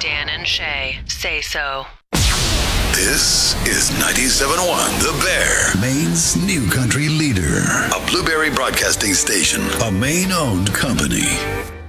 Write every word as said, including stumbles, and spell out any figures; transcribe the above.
Dan and Shay Say So. This is ninety-seven point one The Bear, Maine's new country leader. A Blueberry Broadcasting Station, a Maine-owned company.